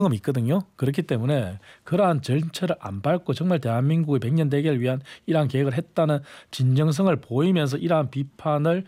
있거든요. 그렇기 때문에 그러한 절차를 안 밟고 정말 대한민국의 100년 대계를 위한 이러한 계획을 했다는 진정성을 보이면서 이러한 비판을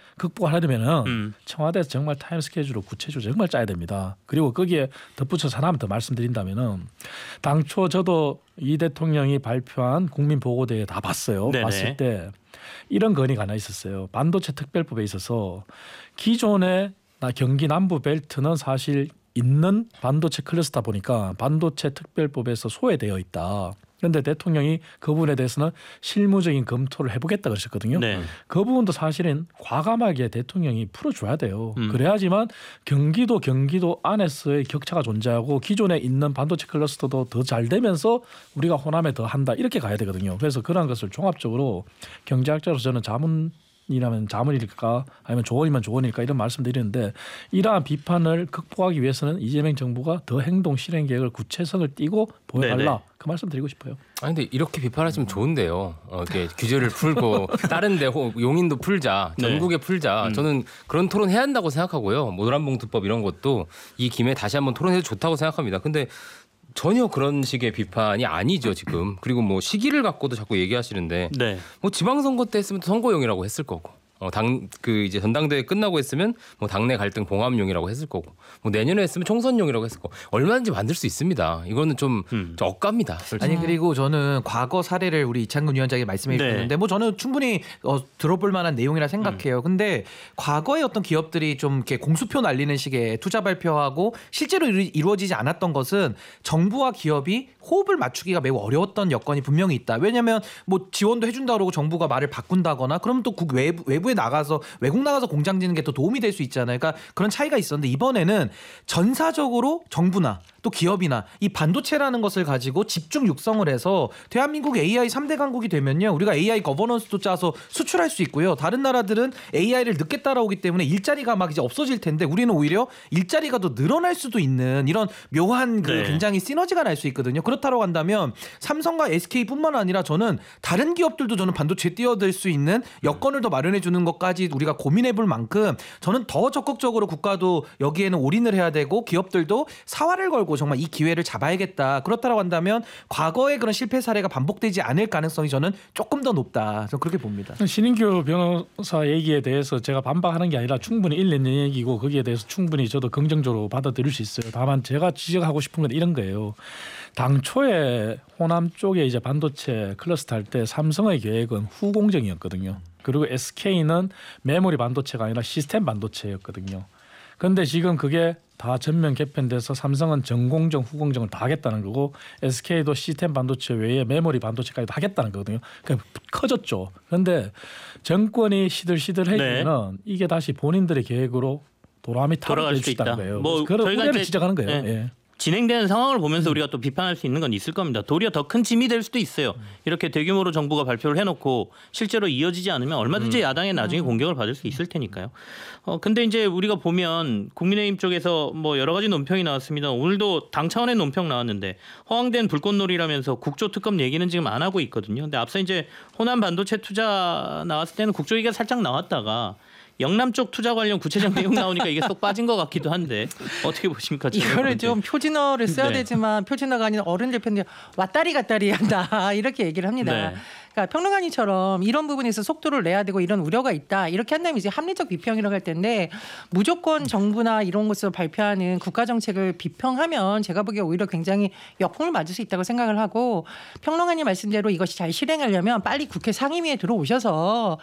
극복하려면 청와대에서 정말 타임 스케줄을 구체적으로 정말 짜야 됩니다. 그리고 거기에 덧붙여서 하나만 더 말씀드린다면 당초 저도 이 대통령이 발표한 국민보고대회 다 봤어요. 네네. 봤을 때 이런 건의가 하나 있었어요. 반도체 특별법에 있어서 기존의 경기 남부 벨트는 사실 있는 반도체 클러스터 보니까 반도체 특별법에서 소외되어 있다. 그런데 대통령이 그 부분에 대해서는 실무적인 검토를 해보겠다 그러셨거든요. 네. 그 부분도 사실은 과감하게 대통령이 풀어줘야 돼요. 그래야지만 경기도 안에서의 격차가 존재하고 기존에 있는 반도체 클러스터도 더 잘 되면서 우리가 호남에 더 한다 이렇게 가야 되거든요. 그래서 그런 것을 종합적으로 경제학자로서 저는 자문이라면 자문일까 아니면 조언이면 조언일까 이런 말씀드리는데 이러한 비판을 극복하기 위해서는 이재명 정부가 더 행동 실행 계획을 구체성을 띠고 보여달라. 네네. 그 말씀 드리고 싶어요. 아니 근데 이렇게 비판하시면 좋은데요. 이렇게 규제를 풀고 다른데 용인도 풀자, 전국에 풀자. 저는 그런 토론 해야 한다고 생각하고요. 노란봉투법 이런 것도 이 김에 다시 한번 토론해도 좋다고 생각합니다. 근데 전혀 그런 식의 비판이 아니죠 지금. 그리고 뭐 시기를 갖고도 자꾸 얘기하시는데 네. 뭐 지방선거 때 했으면 선거용이라고 했을 거고. 이제 전당대회 끝나고 했으면 뭐 당내 갈등 봉합용이라고 했을 거고 뭐 내년에 했으면 총선용이라고 했을 거고 얼마든지 만들 수 있습니다. 이거는 좀 억까입니다. 솔직히. 아니 그리고 저는 과거 사례를 우리 이창근 위원장이 말씀해 주셨는데 네. 뭐 저는 충분히 들어볼 만한 내용이라 생각해요. 근데 과거에 어떤 기업들이 좀 이렇게 공수표 날리는 식의 투자 발표하고 실제로 이루어지지 않았던 것은 정부와 기업이 호흡을 맞추기가 매우 어려웠던 여건이 분명히 있다. 왜냐하면 뭐 지원도 해준다 그러고 정부가 말을 바꾼다거나 그러면 또 외부에 외국 나가서 공장 짓는 게 더 도움이 될 수 있잖아요. 그러니까 그런 차이가 있었는데 이번에는 전사적으로 정부나 또 기업이나 이 반도체라는 것을 가지고 집중 육성을 해서 대한민국이 AI 3대 강국이 되면요. 우리가 AI 거버넌스도 짜서 수출할 수 있고요. 다른 나라들은 AI를 늦게 따라오기 때문에 일자리가 막 이제 없어질 텐데 우리는 오히려 일자리가 더 늘어날 수도 있는 이런 묘한 굉장히 시너지가 날 수 있거든요. 그렇다고 한다면 삼성과 SK뿐만 아니라 저는 다른 기업들도 저는 반도체 뛰어들 수 있는 여건을 더 마련해 주는 것까지 우리가 고민해 볼 만큼 저는 더 적극적으로 국가도 여기에는 올인을 해야 되고 기업들도 사활을 걸고 정말 이 기회를 잡아야겠다. 그렇다고 한다면 과거의 그런 실패 사례가 반복되지 않을 가능성이 저는 조금 더 높다. 저는 그렇게 봅니다. 신인규 변호사 얘기에 대해서 제가 반박하는 게 아니라 충분히 일리는 얘기고 거기에 대해서 충분히 저도 긍정적으로 받아들일 수 있어요. 다만 제가 지적하고 싶은 건 이런 거예요. 당초에 호남 쪽에 이제 반도체 클러스터 할 때 삼성의 계획은 후공정이었거든요. 그리고 SK는 메모리 반도체가 아니라 시스템 반도체였거든요. 그런데 지금 그게 다 전면 개편돼서 삼성은 전공정, 후공정을 다 하겠다는 거고 SK도 시스템 반도체 외에 메모리 반도체까지 다 하겠다는 거거든요. 그러니까 커졌죠. 그런데 정권이 시들시들해지면 이게 다시 본인들의 계획으로 도라미 타락할 수 있다는 거예요. 뭐 그런 저희가 우려를 이제 지적하는 거예요. 네. 예. 진행되는 상황을 보면서 우리가 또 비판할 수 있는 건 있을 겁니다. 도리어 더 큰 짐이 될 수도 있어요. 이렇게 대규모로 정부가 발표를 해놓고 실제로 이어지지 않으면 얼마든지 야당의 나중에 공격을 받을 수 있을 테니까요. 근데 이제 우리가 보면 국민의힘 쪽에서 뭐 여러 가지 논평이 나왔습니다. 오늘도 당 차원의 논평 나왔는데 허황된 불꽃놀이라면서 국조특검 얘기는 지금 안 하고 있거든요. 근데 앞서 이제 호남 반도체 투자 나왔을 때는 국조 얘기가 살짝 나왔다가 영남 쪽 투자 관련 구체적 내용 나오니까 이게 쏙 빠진 것 같기도 한데 어떻게 보십니까? 이거를 좀 표준어를 써야 되지만 표준어가 아닌 어른들 편들 왔다리 갔다리 한다 이렇게 얘기를 합니다. 네. 그러니까 평론가님처럼 이런 부분에서 속도를 내야 되고 이런 우려가 있다 이렇게 한다면 이제 합리적 비평이라고 할 텐데 무조건 정부나 이런 곳에서 발표하는 국가 정책을 비평하면 제가 보기에 오히려 굉장히 역풍을 맞을 수 있다고 생각을 하고 평론가님 말씀대로 이것이 잘 실행하려면 빨리 국회 상임위에 들어오셔서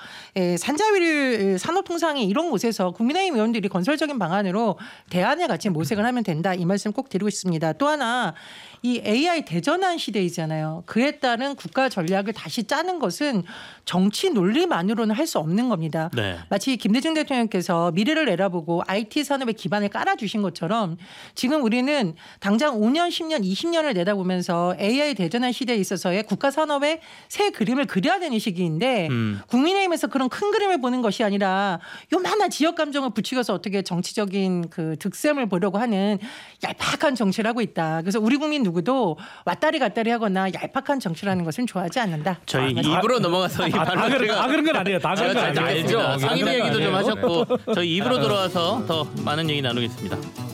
산자위를 산업통상위 이런 곳에서 국민의힘 의원들이 건설적인 방안으로 대안을 같이 모색을 하면 된다 이 말씀 꼭 드리고 싶습니다. 또 하나 이 AI 대전환 시대이잖아요. 그에 따른 국가 전략을 다시 짜는 것은 정치 논리만으로는 할 수 없는 겁니다. 네. 마치 김대중 대통령께서 미래를 내다보고 IT 산업의 기반을 깔아주신 것처럼 지금 우리는 당장 5년, 10년, 20년을 내다보면서 AI 대전환 시대에 있어서의 국가 산업의 새 그림을 그려야 되는 시기인데 국민의힘에서 그런 큰 그림을 보는 것이 아니라 요만한 지역 감정을 부추겨서 어떻게 정치적인 그 득셈을 보려고 하는 얄팍한 정치를 하고 있다. 그래서 우리 국민 누구도 왔다리 갔다리 하거나 얄팍한 정치라는 것은 좋아하지 않는다. 저희 입으로 넘어가서 이 다 그런 건 아니에요. 다 그런 건 아니에요. 알죠. 상임위 얘기도 좀 하셨고 저희 입으로 들어와서 더 많은 얘기 나누겠습니다.